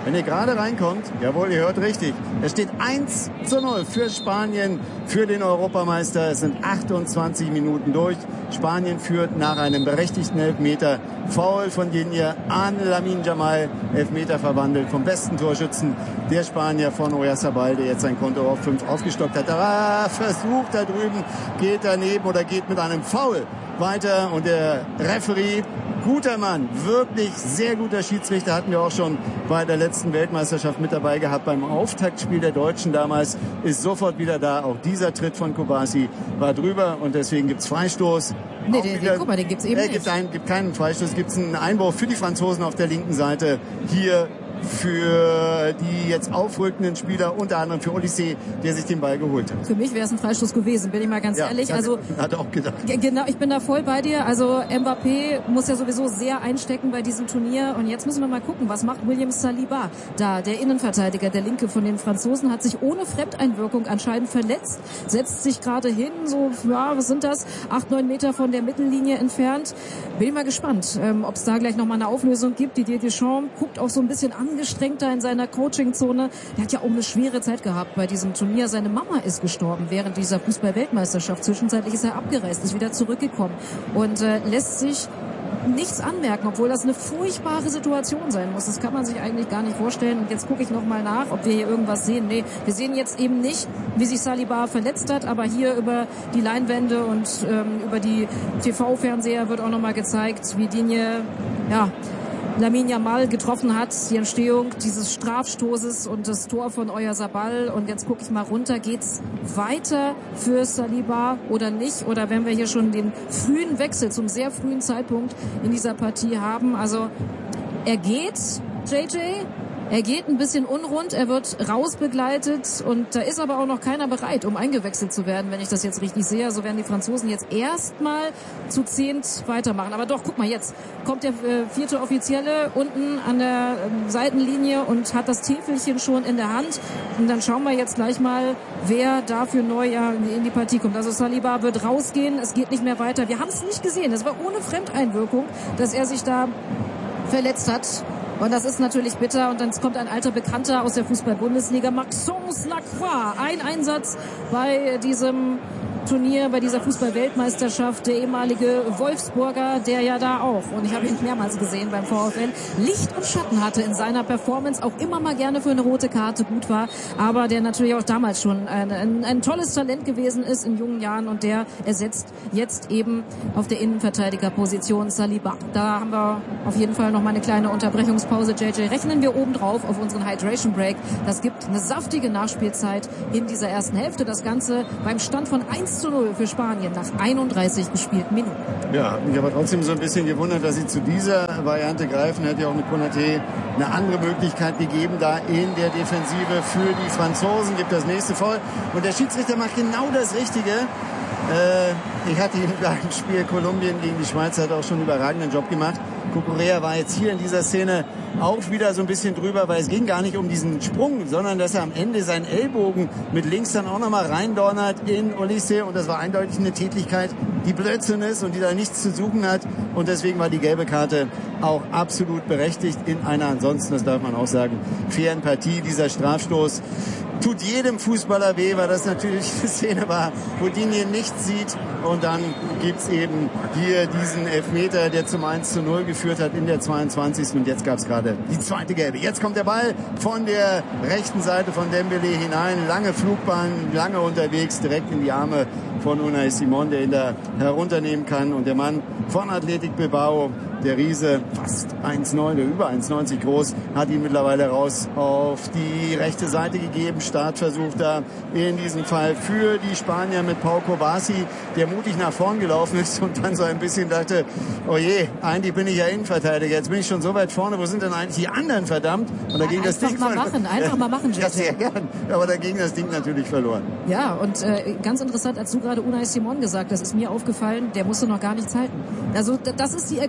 Speaker 4: Wenn ihr gerade reinkommt, jawohl, ihr hört richtig, es steht eins zu null für Spanien, für den Europameister. Es sind achtundzwanzig Minuten durch. Spanien führt nach einem berechtigten Elfmeter. Foul von Digne an Lamine Yamal. Elfmeter verwandelt vom besten Torschützen der Spanier von Oyarzabal, der jetzt sein Konto auf fünf aufgestockt hat. Ah, versucht da drüben, geht daneben oder geht mit einem Foul weiter. Und der Referee, guter Mann, wirklich sehr guter Schiedsrichter, hatten wir auch schon bei der letzten Weltmeisterschaft mit dabei gehabt. Beim Auftaktspiel der Deutschen damals ist sofort wieder da. Auch dieser Tritt von Kobasi war drüber und deswegen gibt's Freistoß.
Speaker 3: Nee, den, den, guck mal, den gibt's eben
Speaker 4: äh,
Speaker 3: nicht.
Speaker 4: Gibt, ein, gibt keinen Freistoß, gibt's einen Einwurf für die Franzosen auf der linken Seite. Hier für die jetzt aufrückenden Spieler, unter anderem für Olysée, der sich den Ball geholt hat.
Speaker 3: Für mich wäre es ein Freistoß gewesen, bin ich mal ganz
Speaker 4: ja,
Speaker 3: ehrlich.
Speaker 4: Hat,
Speaker 3: also
Speaker 4: hat auch gedacht.
Speaker 3: Genau, ich bin da voll bei dir. Also Mbappé muss ja sowieso sehr einstecken bei diesem Turnier. Und jetzt müssen wir mal gucken, was macht William Saliba da? Der Innenverteidiger, der Linke von den Franzosen, hat sich ohne Fremdeinwirkung anscheinend verletzt, setzt sich gerade hin, so, ja, was sind das? Acht, neun Meter von der Mittellinie entfernt. Bin ich mal gespannt, ähm, ob es da gleich nochmal eine Auflösung gibt. Didier Deschamps guckt auch so ein bisschen angestrengter in seiner Coachingzone. Der hat ja auch eine schwere Zeit gehabt bei diesem Turnier. Seine Mama ist gestorben während dieser Fußball-Weltmeisterschaft. Zwischenzeitlich ist er abgereist, ist wieder zurückgekommen und äh, lässt sich nichts anmerken, obwohl das eine furchtbare Situation sein muss. Das kann man sich eigentlich gar nicht vorstellen. Und jetzt gucke ich noch mal nach, ob wir hier irgendwas sehen. Nee, wir sehen jetzt eben nicht, wie sich Saliba verletzt hat, aber hier über die Leinwände und ähm, über die T V-Fernseher wird auch noch mal gezeigt, wie Digne, ja, Lamine Yamal getroffen hat, die Entstehung dieses Strafstoßes und das Tor von Oyarzabal. Und jetzt gucke ich mal runter, geht's weiter für Saliba oder nicht? Oder wenn wir hier schon den frühen Wechsel zum sehr frühen Zeitpunkt in dieser Partie haben? Also er geht, J J, er geht ein bisschen unrund, er wird rausbegleitet und da ist aber auch noch keiner bereit, um eingewechselt zu werden, wenn ich das jetzt richtig sehe. Also werden die Franzosen jetzt erstmal zu zehnt weitermachen. Aber doch, guck mal, jetzt kommt der äh, vierte Offizielle unten an der äh, Seitenlinie und hat das Täfelchen schon in der Hand. Und dann schauen wir jetzt gleich mal, wer dafür neu ja, in die Partie kommt. Also Saliba wird rausgehen, es geht nicht mehr weiter. Wir haben es nicht gesehen, es war ohne Fremdeinwirkung, dass er sich da verletzt hat. Und das ist natürlich bitter. Und dann kommt ein alter Bekannter aus der Fußball-Bundesliga, Maxence Lacroix. Ein Einsatz bei diesem Turnier, bei dieser Fußball-Weltmeisterschaft, der ehemalige Wolfsburger, der ja da auch, und ich habe ihn mehrmals gesehen beim VfL, Licht und Schatten hatte in seiner Performance, auch immer mal gerne für eine rote Karte gut war, aber der natürlich auch damals schon ein, ein, ein tolles Talent gewesen ist in jungen Jahren und der ersetzt jetzt eben auf der Innenverteidigerposition Saliba. Da haben wir auf jeden Fall noch mal eine kleine Unterbrechungspause. J J, rechnen wir obendrauf auf unseren Hydration Break. Das gibt eine saftige Nachspielzeit in dieser ersten Hälfte. Das Ganze beim Stand von eins zu null für Spanien nach einunddreißig gespielten Minuten.
Speaker 4: Ja, mich aber trotzdem so ein bisschen gewundert, dass sie zu dieser Variante greifen. Hätte ja auch mit Konaté eine andere Möglichkeit gegeben, da in der Defensive für die Franzosen. Gibt das nächste Foul. Und der Schiedsrichter macht genau das Richtige. Äh, ich hatte ihn beim Spiel Kolumbien gegen die Schweiz, hat auch schon einen überragenden Job gemacht. Cucurella war jetzt hier in dieser Szene auch wieder so ein bisschen drüber, weil es ging gar nicht um diesen Sprung, sondern dass er am Ende seinen Ellbogen mit links dann auch nochmal reindonnert in Olysée. Und das war eindeutig eine Tätigkeit, die Blödsinn ist und die da nichts zu suchen hat. Und deswegen war die gelbe Karte auch absolut berechtigt in einer ansonsten, das darf man auch sagen, fairen Partie. Dieser Strafstoß tut jedem Fußballer weh, weil das natürlich eine Szene war, wo Digne nichts sieht. Und dann gibt's eben hier diesen Elfmeter, der zum eins zu null geführt hat in der zweiundzwanzigsten Und jetzt gab's gerade die zweite Gelbe. Jetzt kommt der Ball von der rechten Seite von Dembélé hinein. Lange Flugbahn, lange unterwegs, direkt in die Arme von Unai Simon, der ihn da herunternehmen kann. Und der Mann von Athletic Bilbao, der Riese, fast eins Komma neun, der über eins Komma neunzig groß, hat ihn mittlerweile raus auf die rechte Seite gegeben. Startversuch da in diesem Fall für die Spanier mit Pau Kobasi, der mutig nach vorn gelaufen ist und dann so ein bisschen dachte, oh je, eigentlich bin ich ja Innenverteidiger, jetzt bin ich schon so weit vorne, wo sind denn eigentlich die anderen, verdammt? Und da ging
Speaker 3: einfach
Speaker 4: das Ding
Speaker 3: mal machen, einfach mal machen,
Speaker 4: ja, sehr gern, aber da ging das Ding natürlich verloren.
Speaker 3: Ja, und äh, ganz interessant, als du gerade Unai Simon gesagt hast, ist mir aufgefallen, der musste noch gar nichts halten. Also das ist die Erklärung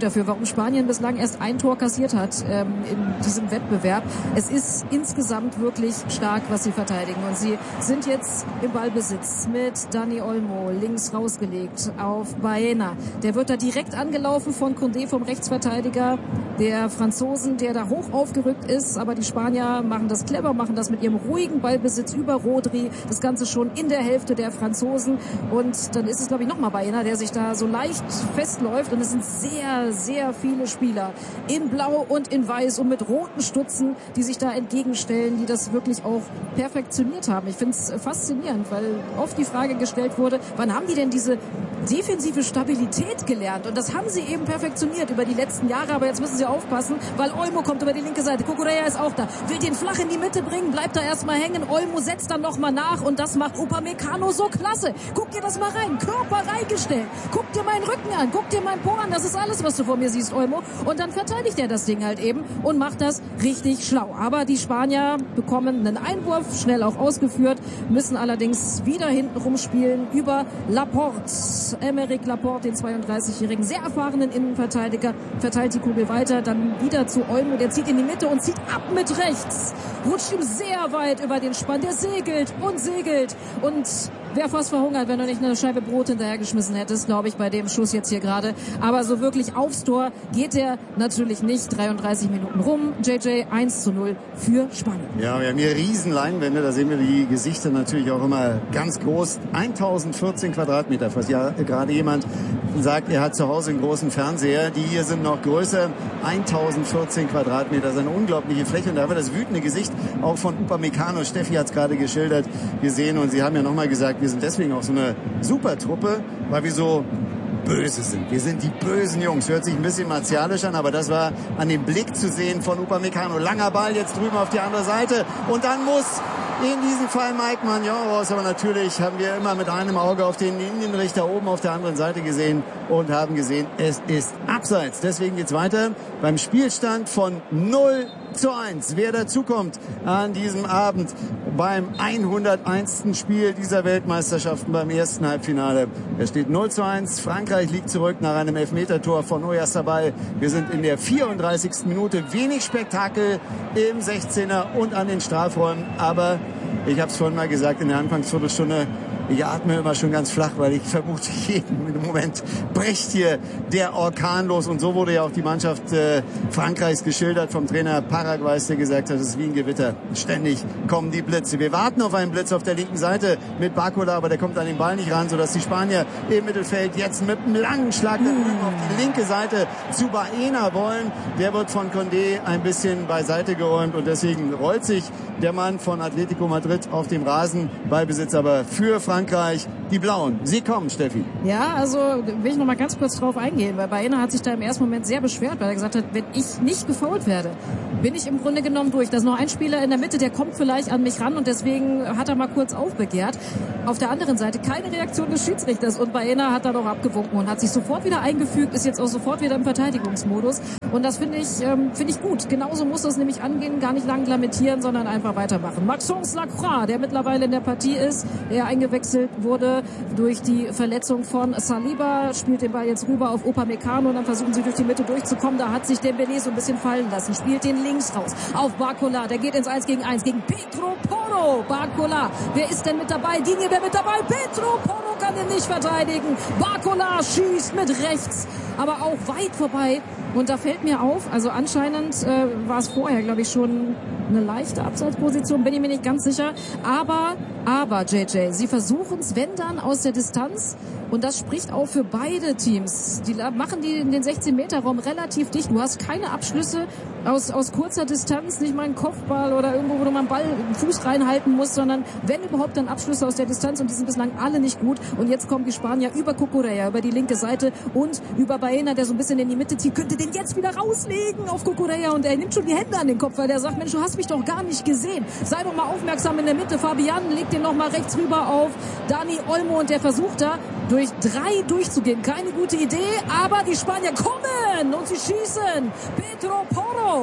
Speaker 3: dafür, warum Spanien bislang erst ein Tor kassiert hat ähm, in diesem Wettbewerb. Es ist insgesamt wirklich stark, was sie verteidigen. Und sie sind jetzt im Ballbesitz mit Dani Olmo, links rausgelegt auf Baena. Der wird da direkt angelaufen von Koundé, vom Rechtsverteidiger der Franzosen, der da hoch aufgerückt ist. Aber die Spanier machen das clever, machen das mit ihrem ruhigen Ballbesitz über Rodri. Das Ganze schon in der Hälfte der Franzosen. Und dann ist es, glaube ich, nochmal Baena, der sich da so leicht festläuft. Und es sind sehr, sehr viele Spieler in Blau und in Weiß und mit roten Stutzen, die sich da entgegenstellen, die das wirklich auch perfektioniert haben. Ich finde es faszinierend, weil oft die Frage gestellt wurde, wann haben die denn diese defensive Stabilität gelernt? Und das haben sie eben perfektioniert über die letzten Jahre. Aber jetzt müssen sie aufpassen, weil Olmo kommt über die linke Seite. Cucurella ist auch da. Will den flach in die Mitte bringen, bleibt da erstmal hängen. Olmo setzt dann nochmal nach und das macht Upamecano so klasse. Guck dir das mal rein. Körper reingestellt. Guck dir meinen Rücken an. Guck dir meinen Po an. Das ist alles, was du vor mir siehst, Olmo. Und dann verteidigt er das Ding halt eben und macht das richtig schlau. Aber die Spanier bekommen einen Einwurf, schnell auch ausgeführt, müssen allerdings wieder hinten rumspielen über Laporte. Aymeric Laporte, den zweiunddreißigjährigen, sehr erfahrenen Innenverteidiger, verteilt die Kugel weiter, dann wieder zu Olmo, der zieht in die Mitte und zieht ab mit rechts. Rutscht ihm sehr weit über den Spann, der segelt und segelt und wäre fast verhungert, wenn du nicht eine Scheibe Brot hinterhergeschmissen hättest, glaube ich, bei dem Schuss jetzt hier gerade. Aber so wirklich aufs Tor geht er natürlich nicht. dreiunddreißig Minuten rum. J J eins zu null für Spanien.
Speaker 4: Ja, wir haben hier riesen Leinwände. Da sehen wir die Gesichter natürlich auch immer ganz groß. eintausendvierzehn Quadratmeter. Falls ja gerade jemand sagt, er hat zu Hause einen großen Fernseher. Die hier sind noch größer. eintausendvierzehn Quadratmeter. Das ist eine unglaubliche Fläche. Und da haben wir das wütende Gesicht auch von Upamecano. Steffi hat es gerade geschildert gesehen. Und Sie haben ja nochmal gesagt, wir sind deswegen auch so eine super Truppe, weil wir so böse sind. Wir sind die bösen Jungs. Hört sich ein bisschen martialisch an, aber das war an dem Blick zu sehen von Upamecano. Langer Ball jetzt drüben auf die andere Seite und dann muss in diesem Fall Mike Maignan raus. Aber natürlich haben wir immer mit einem Auge auf den Linienrichter oben auf der anderen Seite gesehen und haben gesehen, es ist abseits. Deswegen geht's weiter beim Spielstand von null zu eins. Wer dazukommt an diesem Abend beim hunderteinsten Spiel dieser Weltmeisterschaften beim ersten Halbfinale. Es steht null zu eins. Frankreich liegt zurück nach einem Elfmetertor von Oyarzabal. Wir sind in der vierunddreißigsten Minute. Wenig Spektakel im sechzehner und an den Strafräumen. Aber ich habe es vorhin mal gesagt, in der Anfangsviertelstunde, ich atme immer schon ganz flach, weil ich vermute, jeden Moment bricht hier der Orkan los. Und so wurde ja auch die Mannschaft äh, Frankreichs geschildert vom Trainer Paraguays, der gesagt hat, es ist wie ein Gewitter. Ständig kommen die Blitze. Wir warten auf einen Blitz auf der linken Seite mit Barcola, aber der kommt an den Ball nicht ran, sodass die Spanier im Mittelfeld jetzt mit einem langen Schlag da drüben auf die linke Seite zu Baena wollen. Der wird von Koundé ein bisschen beiseite geräumt und deswegen rollt sich der Mann von Atletico Madrid auf dem Rasen. Ballbesitz aber für Frankreich. Die Blauen, sie kommen, Steffi.
Speaker 3: Ja, also will ich noch mal ganz kurz drauf eingehen, weil Baena hat sich da im ersten Moment sehr beschwert, weil er gesagt hat, wenn ich nicht gefoult werde, bin ich im Grunde genommen durch. Da ist noch ein Spieler in der Mitte, der kommt vielleicht an mich ran und deswegen hat er mal kurz aufbegehrt. Auf der anderen Seite keine Reaktion des Schiedsrichters und Baena hat dann auch abgewunken und hat sich sofort wieder eingefügt, ist jetzt auch sofort wieder im Verteidigungsmodus und das finde ich, ähm, finde ich gut. Genauso muss das nämlich angehen, gar nicht lang lamentieren, sondern einfach weitermachen. Maxence Lacroix, der mittlerweile in der Partie ist, der eingewechselt wurde durch die Verletzung von Saliba, spielt den Ball jetzt rüber auf Upamecano und dann versuchen sie durch die Mitte durchzukommen. Da hat sich Dembélé so ein bisschen fallen lassen, spielt den links raus auf Barcola, der geht ins eins gegen eins gegen Pedro Porro. Barcola, wer ist denn mit dabei? Digne, wer mit dabei? Pedro Porro kann ihn nicht verteidigen. Barcola schießt mit rechts, aber auch weit vorbei. Und da fällt mir auf, also anscheinend äh, war es vorher, glaube ich, schon eine leichte Abseitsposition, bin ich mir nicht ganz sicher. Aber, aber, J J, sie versuchen es, wenn dann, aus der Distanz. Und das spricht auch für beide Teams. Die machen die in den sechzehn-Meter-Raum relativ dicht. Du hast keine Abschlüsse aus, aus kurzer Distanz, nicht mal einen Kopfball oder irgendwo, wo du mal einen Ball, einen Fuß reinhalten musst, sondern wenn überhaupt dann Abschlüsse aus der Distanz und die sind bislang alle nicht gut. Und jetzt kommen die Spanier über Cucurella, über die linke Seite und über Baena, der so ein bisschen in die Mitte zieht, könnte den jetzt wieder rauslegen auf Cucurella und er nimmt schon die Hände an den Kopf, weil der sagt, Mensch, du hast mich doch gar nicht gesehen. Sei doch mal aufmerksam in der Mitte. Fabian legt den noch mal rechts rüber auf Dani Olmo und der versucht da durch drei durchzugehen. Keine gute Idee, aber die Spanier kommen und sie schießen. Pedro Porro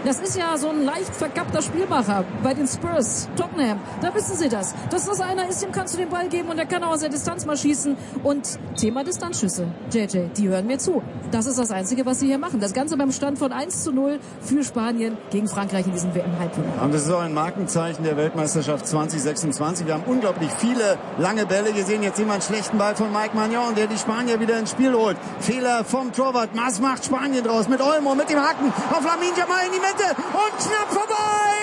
Speaker 3: Das ist ja so ein leicht verkappter Spielmacher bei den Spurs, Tottenham. Da wissen sie das. Dass das einer ist, dem kannst du den Ball geben und der kann auch aus der Distanz mal schießen. Und Thema Distanzschüsse, J J, die hören mir zu. Das ist das Einzige, was sie hier machen. Das Ganze beim Stand von eins zu null für Spanien gegen Frankreich in diesem W M-Halbfinale.
Speaker 4: Und das ist auch ein Markenzeichen der Weltmeisterschaft zwanzig sechsundzwanzig. Wir haben unglaublich viele lange Bälle gesehen. Jetzt sehen wir einen schlechten Ball von Mike Maignan, der die Spanier wieder ins Spiel holt. Fehler vom Torwart. Was macht Spanien draus? Mit Olmo, mit dem Hacken auf Lamine Yamal in die Mitte und knapp vorbei!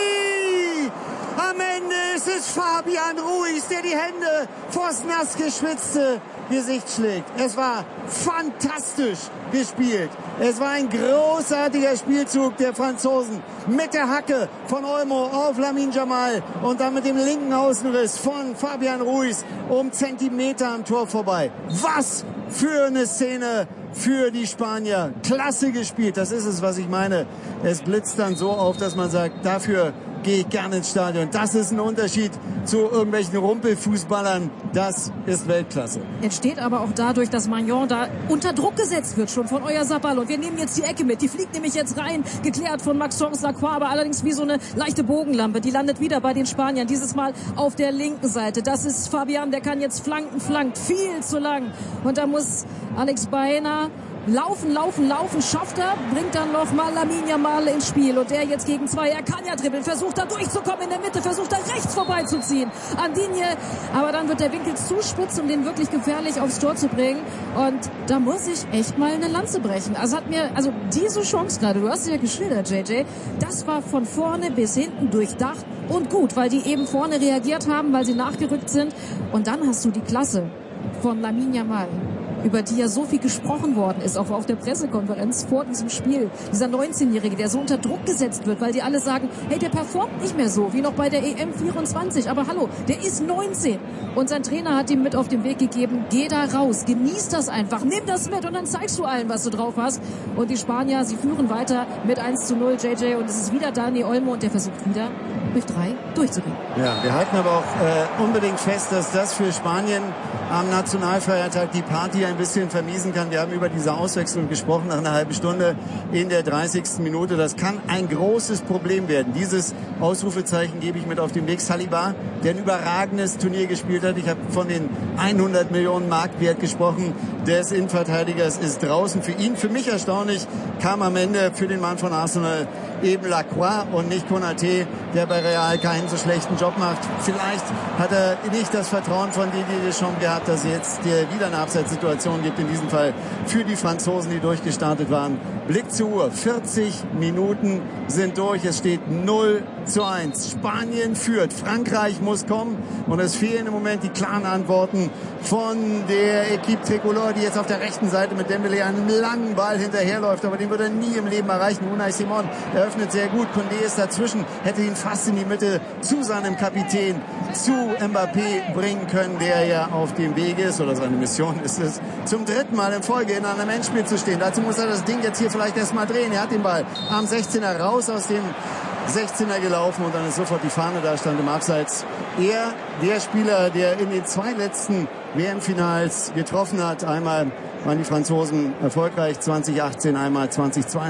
Speaker 4: Am Ende ist es Fabian Ruiz, der die Hände vors nass geschwitzte Gesicht schlägt. Es war fantastisch gespielt. Es war ein großartiger Spielzug der Franzosen mit der Hacke von Olmo auf Lamine Yamal und dann mit dem linken Außenriss von Fabian Ruiz um Zentimeter am Tor vorbei. Was für eine Szene für die Spanier. Klasse gespielt, das ist es, was ich meine. Es blitzt dann so auf, dass man sagt, dafür gehe ich gerne ins Stadion. Das ist ein Unterschied zu irgendwelchen Rumpelfußballern. Das ist Weltklasse.
Speaker 3: Entsteht aber auch dadurch, dass Maignan da unter Druck gesetzt wird, schon von Oyarzabal. Und wir nehmen jetzt die Ecke mit. Die fliegt nämlich jetzt rein, geklärt von Maxence Lacroix, aber allerdings wie so eine leichte Bogenlampe. Die landet wieder bei den Spaniern, dieses Mal auf der linken Seite. Das ist Fabian, der kann jetzt flanken, flankt viel zu lang. Und da muss Alex Baena laufen, laufen, laufen, schafft er, bringt dann noch mal Lamine Yamal ins Spiel und der jetzt gegen zwei, er kann ja dribbeln, versucht da durchzukommen in der Mitte, versucht da rechts vorbeizuziehen an Digne, aber dann wird der Winkel zu spitz, um den wirklich gefährlich aufs Tor zu bringen und da muss ich echt mal eine Lanze brechen. Also hat mir, also diese Chance gerade, du hast sie ja geschildert, J J, das war von vorne bis hinten durchdacht und gut, weil die eben vorne reagiert haben, weil sie nachgerückt sind und dann hast du die Klasse von Lamine Yamal, über die ja so viel gesprochen worden ist, auch auf der Pressekonferenz vor diesem Spiel. Dieser neunzehnjährige, der so unter Druck gesetzt wird, weil die alle sagen, hey, der performt nicht mehr so, wie noch bei der E M vierundzwanzig. Aber hallo, der ist neunzehn. Und sein Trainer hat ihm mit auf den Weg gegeben, geh da raus, genieß das einfach, nimm das mit und dann zeigst du allen, was du drauf hast. Und die Spanier, sie führen weiter mit eins zu null, J J. Und es ist wieder Dani Olmo und der versucht wieder durch drei durchzugehen.
Speaker 4: Ja, wir halten aber auch äh, unbedingt fest, dass das für Spanien am Nationalfeiertag die Party ein bisschen vermiesen kann. Wir haben über diese Auswechslung gesprochen nach einer halben Stunde in der dreißigsten Minute. Das kann ein großes Problem werden. Dieses Ausrufezeichen gebe ich mit auf den Weg. Saliba, der ein überragendes Turnier gespielt hat. Ich habe von den hundert Millionen Marktwert gesprochen des Innenverteidigers, ist draußen. Für ihn, für mich erstaunlich, kam am Ende für den Mann von Arsenal eben Lacroix und nicht Konaté, der bei Real keinen so schlechten Job macht. Vielleicht hat er nicht das Vertrauen von Didier Deschamps gehabt, dass es jetzt wieder eine Abseitssituation gibt, in diesem Fall für die Franzosen, die durchgestartet waren. Blick zur Uhr, vierzig Minuten sind durch, es steht null zu eins. Spanien führt, Frankreich muss kommen und es fehlen im Moment die klaren Antworten von der Equipe Tricolore, die jetzt auf der rechten Seite mit Dembélé einen langen Ball hinterherläuft, aber den wird er nie im Leben erreichen. Unai Simon eröffnet sehr gut, Koundé ist dazwischen, hätte ihn fast in die Mitte zu seinem Kapitän, zu Mbappé bringen können, der ja auf dem Weg ist, oder seine Mission ist es, zum dritten Mal in Folge in einem Endspiel zu stehen. Dazu muss er das Ding jetzt hier vielleicht erstmal drehen. Er hat den Ball am sechzehner raus aus dem sechzehner gelaufen und dann ist sofort die Fahne da, stand im Abseits. Er, der Spieler, der in den zwei letzten W M-Finals getroffen hat, einmal waren die Franzosen erfolgreich zwanzig achtzehn, einmal zwanzig zweiundzwanzig.